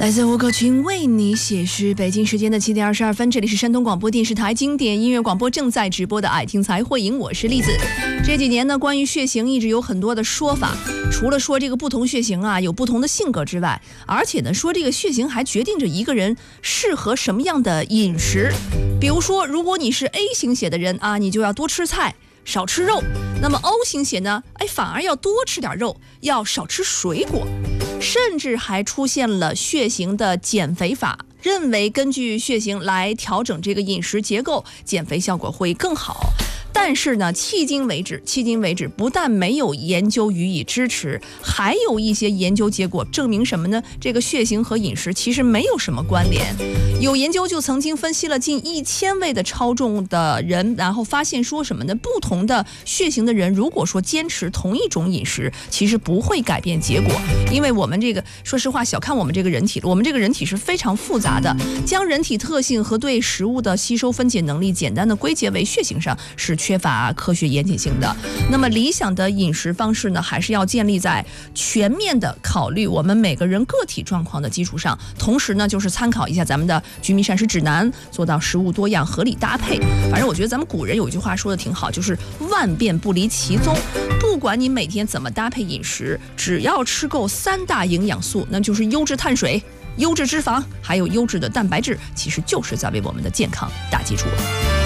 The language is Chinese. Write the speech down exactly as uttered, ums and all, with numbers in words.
来自吴克群为你写诗。北京时间的七点二十二分，这里是山东广播电视台经典音乐广播正在直播的爱听才会赢，我是栗子。这几年呢，关于血型一直有很多的说法，除了说这个不同血型啊有不同的性格之外，而且呢说这个血型还决定着一个人适合什么样的饮食。比如说，如果你是 A 型血的人啊，你就要多吃菜，少吃肉。那么 O 型血呢，哎，反而要多吃点肉，要少吃水果。甚至还出现了血型的减肥法，认为根据血型来调整这个饮食结构，减肥效果会更好。但是呢，迄今为止，迄今为止不但没有研究予以支持，还有一些研究结果证明什么呢？这个血型和饮食其实没有什么关联。有研究就曾经分析了近一千位的超重的人，然后发现说什么呢？不同的血型的人，如果说坚持同一种饮食，其实不会改变结果。因为我们这个，说实话，小看我们这个人体了，我们这个人体是非常复杂的，将人体特性和对食物的吸收分解能力简单的归结为血型上是缺乏科学严谨性的。那么理想的饮食方式呢，还是要建立在全面的考虑我们每个人个体状况的基础上，同时呢，就是参考一下咱们的居民膳食指南，做到食物多样合理搭配。反正我觉得咱们古人有一句话说的挺好，就是万变不离其宗。不管你每天怎么搭配饮食，只要吃够三大营养素，那就是优质碳水、优质脂肪，还有优质的蛋白质，其实就是在为我们的健康打基础。